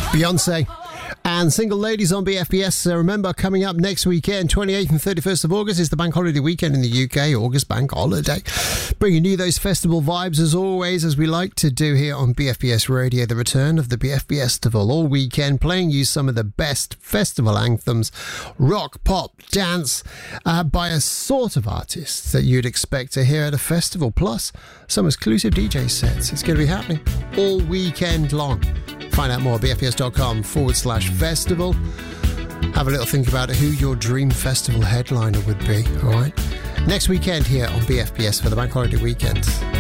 Beyonce and Single Ladies on BFBS. Remember, coming up next weekend, 28th and 31st of August, is the bank holiday weekend in the UK, August bank holiday. Bringing you those festival vibes as always, as we like to do here on BFBS Radio, the return of the BFBS Festival all weekend, playing you some of the best festival anthems, rock, pop, dance, by a sort of artists that you'd expect to hear at a festival, plus some exclusive DJ sets. It's going to be happening all weekend long. Find out more at bfbs.com/festival. Have a little think about who your dream festival headliner would be, all right? Next weekend here on BFBS for the bank holiday weekend.